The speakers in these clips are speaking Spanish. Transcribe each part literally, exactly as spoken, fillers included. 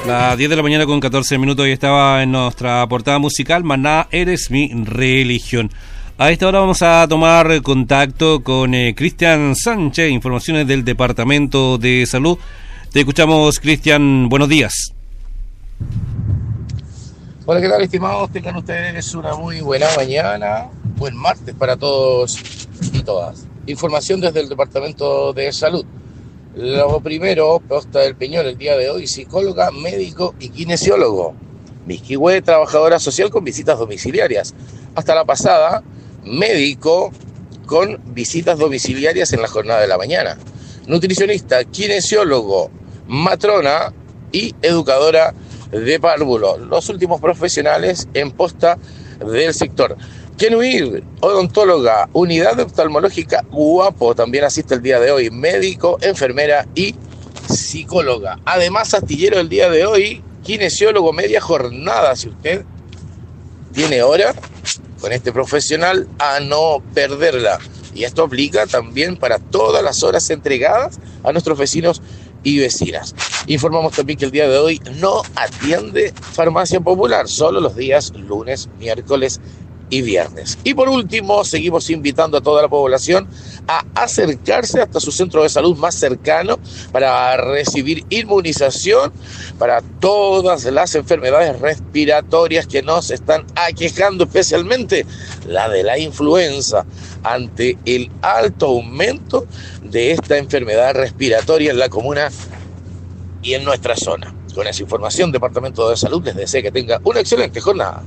Las diez de la mañana con catorce minutos y estaba en nuestra portada musical Maná, eres mi religión. A esta hora vamos a tomar contacto con eh, Cristian Sánchez, informaciones del Departamento de Salud. Te escuchamos, Cristian, buenos días. Hola, ¿qué tal, estimados? Tengan ustedes una muy buena mañana, buen martes para todos y todas. Información desde el Departamento de Salud. Lo primero, Costa del Peñol, el día de hoy, psicóloga, médico y kinesiólogo. Misquihue, trabajadora social con visitas domiciliarias. Hasta la pasada, médico con visitas domiciliarias en la jornada de la mañana. Nutricionista, kinesiólogo, matrona y educadora de párvulo. Los últimos profesionales en posta del sector. Kenuir, odontóloga, unidad oftalmológica Guapo, también asiste el día de hoy, médico, enfermera y psicóloga. Además, astillero el día de hoy, kinesiólogo, media jornada. Si usted tiene hora con este profesional, a no perderla. Y esto aplica también para todas las horas entregadas a nuestros vecinos y vecinas. Informamos también que el día de hoy no atiende Farmacia Popular, solo los días lunes, miércoles y viernes. Y por último, seguimos invitando a toda la población a acercarse hasta su centro de salud más cercano para recibir inmunización para todas las enfermedades respiratorias que nos están aquejando, especialmente la de la influenza, ante el alto aumento de esta enfermedad respiratoria en la comuna y en nuestra zona. Con esa información, Departamento de Salud les desea que tenga una excelente jornada.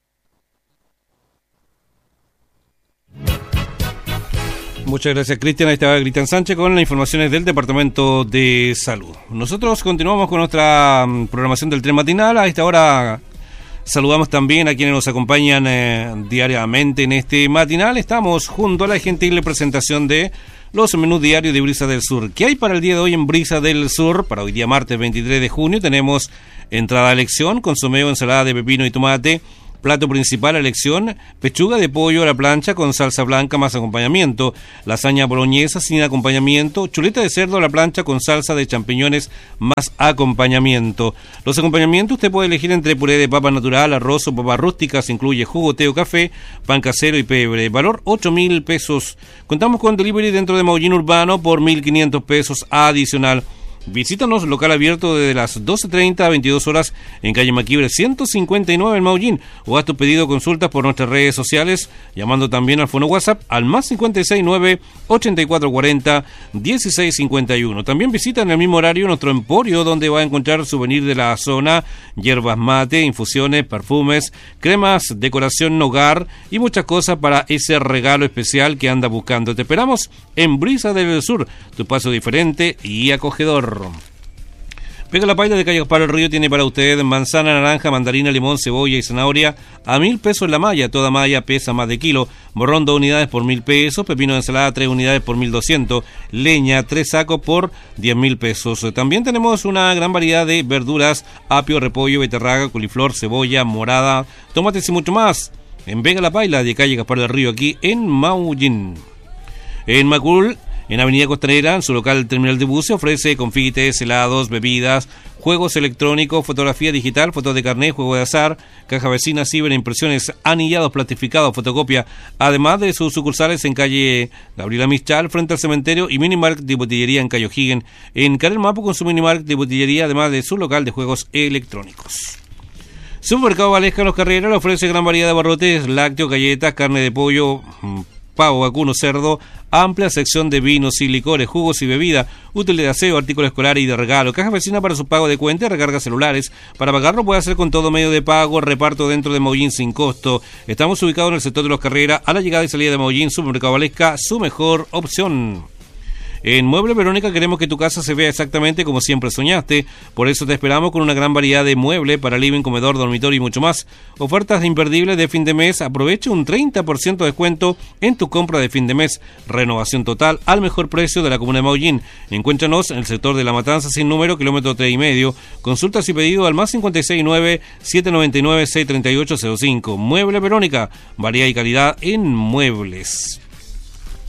Muchas gracias, Cristian. Ahí estaba Cristian Sánchez con las informaciones del Departamento de Salud. Nosotros continuamos con nuestra programación del tren matinal. A esta hora saludamos también a quienes nos acompañan eh, diariamente en este matinal. Estamos junto a la gentil presentación de los menús diarios de Brisa del Sur. ¿Qué hay para el día de hoy en Brisa del Sur? Para hoy día martes veintitrés de junio tenemos entrada a elección, consomeo, ensalada de pepino y tomate. Plato principal a elección, pechuga de pollo a la plancha con salsa blanca más acompañamiento, lasaña boloñesa sin acompañamiento, chuleta de cerdo a la plancha con salsa de champiñones más acompañamiento. Los acompañamientos usted puede elegir entre puré de papa natural, arroz o papas rústicas, incluye jugo, té o café, pan casero y pebre. Valor ocho mil pesos. Contamos con delivery dentro de Maullín Urbano por mil quinientos pesos adicional. Visítanos, local abierto desde las doce treinta a veintidós horas en calle Maquibre ciento cincuenta y nueve en Maullín, o haz tu pedido o consultas por nuestras redes sociales, llamando también al fono WhatsApp al más cincuenta y seis nueve, ochenta y cuatro cuarenta, dieciséis cincuenta y uno. También visita en el mismo horario nuestro emporio, donde va a encontrar souvenir de la zona, hierbas mate, infusiones, perfumes, cremas, decoración hogar y muchas cosas para ese regalo especial que anda buscando. Te esperamos en Brisa del Sur, tu paso diferente y acogedor. Pega la Paila de Calle Gaspar del Río tiene para usted manzana, naranja, mandarina, limón, cebolla y zanahoria a mil pesos la malla. Toda malla pesa más de kilo. Morrón dos unidades por mil pesos. Pepino de ensalada tres unidades por mil doscientos. Leña tres sacos por diez mil pesos. También tenemos una gran variedad de verduras: apio, repollo, beterraga, coliflor, cebolla, morada, tomates y mucho más. En Vega la Paila de Calle Gaspar del Río, aquí en Maullín. En Macul, en Avenida Costanera, en su local terminal de buses, ofrece confites, helados, bebidas, juegos electrónicos, fotografía digital, fotos de carnet, juego de azar, caja vecina, ciberimpresiones, anillados, plastificados, fotocopia, además de sus sucursales en calle Gabriela Michal, frente al cementerio, y Minimark de Botillería en Cayo Higgin, en Carel Mapo con su Minimark de Botillería, además de su local de juegos electrónicos. Supermercado Valesca en Los Carreras le ofrece gran variedad de barrotes, lácteos, galletas, carne de pollo, pavo, vacuno, cerdo, amplia sección de vinos y licores, jugos y bebidas, útil de aseo, artículos escolares y de regalo, caja vecina para su pago de cuenta y recargas celulares. Para pagarlo puede hacer con todo medio de pago, reparto dentro de Maullín sin costo. Estamos ubicados en el sector de Los Carreras, a la llegada y salida de Maullín. Supermercado Valesca, su mejor opción. En Mueble Verónica queremos que tu casa se vea exactamente como siempre soñaste. Por eso te esperamos con una gran variedad de muebles para living, comedor, dormitorio y mucho más. Ofertas imperdibles de fin de mes. Aprovecha un treinta por ciento de descuento en tu compra de fin de mes. Renovación total al mejor precio de la comuna de Maullín. Encuéntranos en el sector de La Matanza sin número, kilómetro tres y medio. Consultas y pedido al más cincuenta y seis nueve, siete noventa y nueve, seis treinta y ocho cero cinco. Mueble Verónica, variedad y calidad en muebles.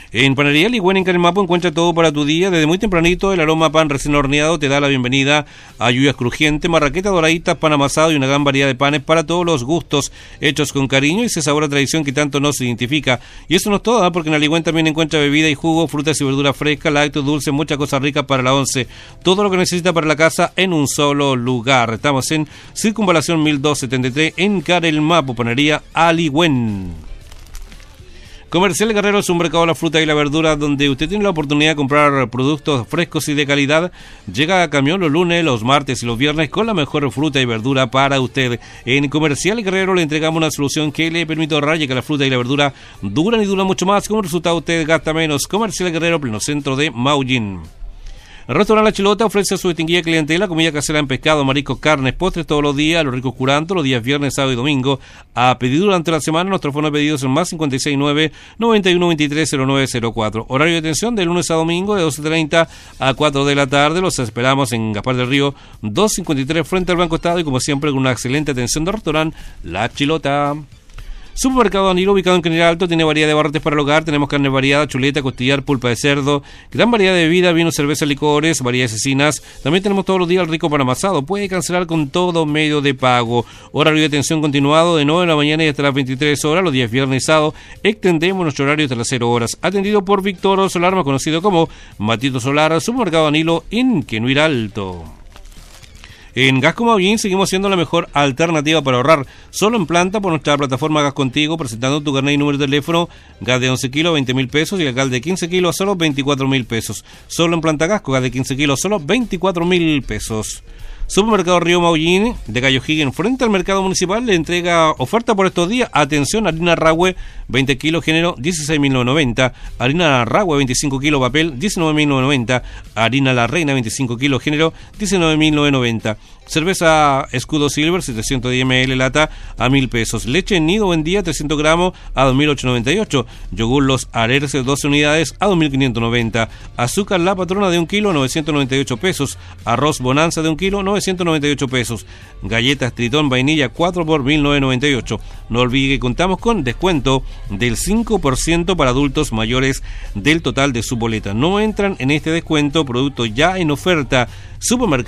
En Panadería Ligüen en Caremapo encuentra todo para tu día. Desde muy tempranito el aroma pan recién horneado te da la bienvenida a lluvias crujientes, marraqueta doraditas, pan amasado y una gran variedad de panes para todos los gustos, hechos con cariño y ese sabor a tradición que tanto nos identifica. Y eso no es todo, ¿eh? Porque en la Ligüen también encuentra bebida y jugo, frutas y verduras frescas, lácteos, dulces, muchas cosas ricas para la once. Todo lo que necesita para la casa en un solo lugar. Estamos en Circunvalación mil doscientos setenta y tres en Caremapo, Panadería Ligüen. Comercial Guerrero es un mercado de la fruta y la verdura donde usted tiene la oportunidad de comprar productos frescos y de calidad. Llega a camión los lunes, los martes y los viernes con la mejor fruta y verdura para usted. En Comercial Guerrero le entregamos una solución que le permite ahorrar, ya que la fruta y la verdura duran y duran mucho más. Como resultado usted gasta menos. Comercial Guerrero, pleno centro de Maullín. El restaurante La Chilota ofrece a su distinguida clientela comida casera en pescado, mariscos, carnes, postres todos los días, los ricos curantos, los días viernes, sábado y domingo. A pedido durante la semana, nuestro fono de pedidos es más cincuenta y seis nueve, noventa y uno veintitrés, cero nueve cero cuatro. Horario de atención de lunes a domingo de doce treinta a cuatro de la tarde. Los esperamos en Gaspar del Río doscientos cincuenta y tres frente al Banco Estado y como siempre con una excelente atención del restaurante La Chilota. Supermercado Danilo, ubicado en General Alto, tiene variedad de barrotes para el hogar. Tenemos carne variada, chuleta, costillar, pulpa de cerdo, gran variedad de bebidas, vinos, cerveza, licores, variedad de cecinas. También tenemos todos los días el rico pan amasado. Puede cancelar con todo medio de pago. Horario de atención continuado de nueve de la mañana y hasta las veintitrés horas, los días viernes y sábado. Extendemos nuestro horario hasta las cero horas. Atendido por Víctor Solar, más conocido como Matito Solar, Supermercado Danilo en Quenuir Alto. En Gas Maullín seguimos siendo la mejor alternativa para ahorrar. Solo en planta por nuestra plataforma Gas Contigo, presentando tu carnet y número de teléfono. Gas de once kilos, veinte mil pesos y el gas de quince kilos, solo veinticuatro mil pesos. Solo en planta Gasco, gas de quince kilos, solo veinticuatro mil pesos. Supermercado Río Maullín de Gallo Higgin, frente al mercado municipal, le entrega oferta por estos días. Atención, harina Rahue veinte kilos, género dieciséis mil novecientos noventa. Harina Rahue veinticinco kilos, papel diecinueve mil novecientos noventa. Harina La Reina veinticinco kilos, género diecinueve mil novecientos noventa. Cerveza Escudo Silver setecientos diez mililitros lata a mil pesos. Leche en nido buen día trescientos gramos a dos mil ochocientos noventa y ocho. Yogur Los Arerces doce unidades a dos mil quinientos noventa. Azúcar La Patrona de un kilo novecientos noventa y ocho pesos. Arroz Bonanza de un kilo novecientos noventa y ocho pesos. Galletas Tritón Vainilla cuatro por mil novecientos noventa y ocho. No olvide que contamos con descuento del cinco por ciento para adultos mayores del total de su boleta. No entran en este descuento productos ya en oferta. Supermercado